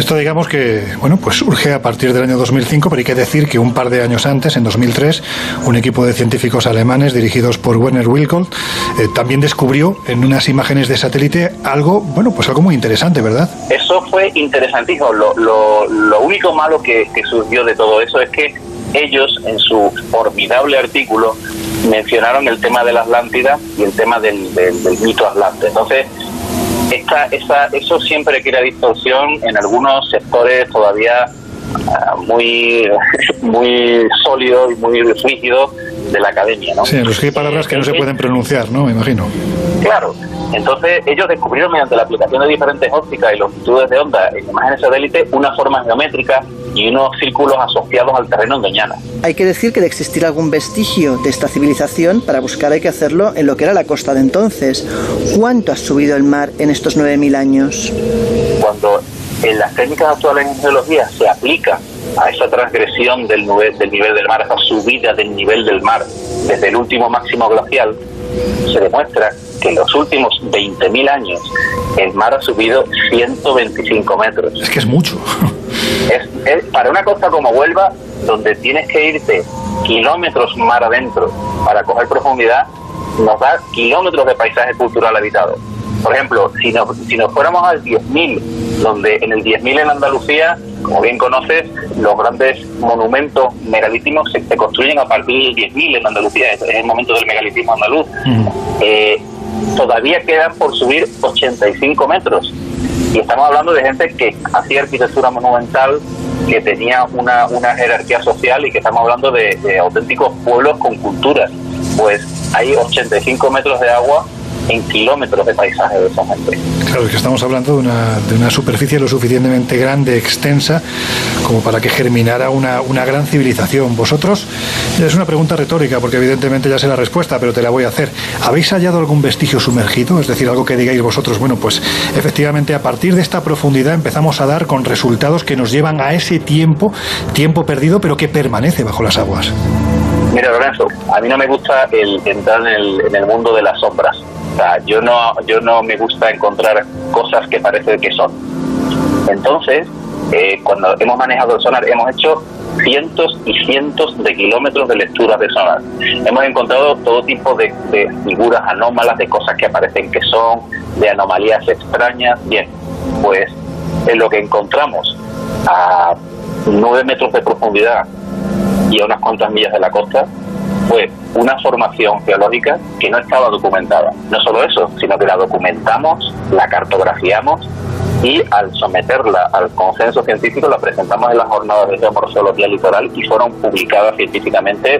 Esto digamos que, bueno, pues surge a partir del año 2005, pero hay que decir que un par de años antes, en 2003, un equipo de científicos alemanes dirigidos por Werner Wilcke también descubrió en unas imágenes de satélite algo, bueno, pues algo muy interesante, ¿verdad? Eso fue interesantísimo. Lo único malo que surgió de todo eso es que ellos, en su formidable artículo, mencionaron el tema de la Atlántida y el tema del mito Atlante. Entonces, eso siempre crea distorsión en algunos sectores todavía muy sólidos y muy rígidos de la academia, ¿no? Sí, en los que hay palabras que no se pueden pronunciar, ¿no? Me imagino. Claro. Entonces, ellos descubrieron mediante la aplicación de diferentes ópticas y longitudes de onda en imágenes satélite una forma geométrica y unos círculos asociados al terreno doñana. Hay que decir que de existir algún vestigio de esta civilización, para buscar hay que hacerlo en lo que era la costa de entonces. ¿Cuánto ha subido el mar en estos 9.000 años? Cuando en las técnicas actuales en geología se aplica a esa transgresión del nivel del mar, a esa subida del nivel del mar desde el último máximo glacial, se demuestra que en los últimos 20.000 años el mar ha subido 125 metros. Es que es mucho. Es para una costa como Huelva, donde tienes que irte kilómetros mar adentro para coger profundidad, nos da kilómetros de paisaje cultural habitado. Por ejemplo, si nos fuéramos al 10.000, donde en el 10.000 en Andalucía, como bien conoces, los grandes monumentos megalíticos se construyen a partir del 10.000 en Andalucía, es el momento del megalitismo andaluz. Todavía quedan por subir 85 metros. Y estamos hablando de gente que hacía arquitectura monumental, que tenía una jerarquía social y que estamos hablando de auténticos pueblos con culturas. Pues hay 85 metros de agua en kilómetros de paisaje de esa gente. Claro, es que estamos hablando de una superficie lo suficientemente grande, extensa, como para que germinara una gran civilización. Vosotros, es una pregunta retórica, porque evidentemente ya sé la respuesta, pero te la voy a hacer. ¿Habéis hallado algún vestigio sumergido? Es decir, algo que digáis vosotros, bueno, pues efectivamente a partir de esta profundidad empezamos a dar con resultados que nos llevan a ese tiempo perdido, pero que permanece bajo las aguas. Mira, Lorenzo, a mí no me gusta entrar en el mundo de las sombras. O sea, yo no me gusta encontrar cosas que parece que son. Entonces, cuando hemos manejado el sonar, hemos hecho cientos y cientos de kilómetros de lecturas de sonar. Hemos encontrado todo tipo de figuras anómalas, de cosas que aparecen que son, de anomalías extrañas. Bien, pues en lo que encontramos a 9 metros de profundidad y a unas cuantas millas de la costa, fue una formación geológica que no estaba documentada. No solo eso, sino que la documentamos, la cartografiamos y al someterla al consenso científico la presentamos en las jornadas de geomorfología litoral y fueron publicadas científicamente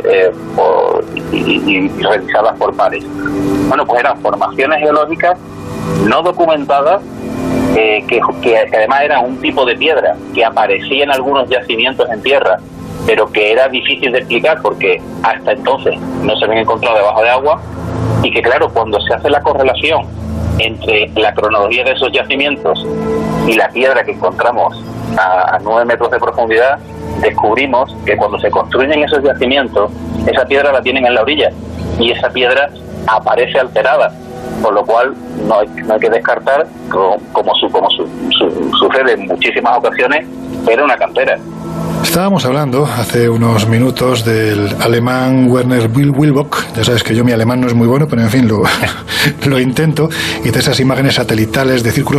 y revisadas por pares. Bueno, pues eran formaciones geológicas no documentadas que además eran un tipo de piedra que aparecía en algunos yacimientos en tierra, pero que era difícil de explicar porque hasta entonces no se habían encontrado debajo de agua, y que claro, cuando se hace la correlación entre la cronología de esos yacimientos y la piedra que encontramos a 9 metros de profundidad, descubrimos que cuando se construyen esos yacimientos, esa piedra la tienen en la orilla y esa piedra aparece alterada, por lo cual no hay que descartar, como sucede en muchísimas ocasiones, era una cantera. Estábamos hablando hace unos minutos del alemán Werner Wilcke. Ya sabes que mi alemán no es muy bueno, pero en fin, lo intento. Y de esas imágenes satelitales de círculos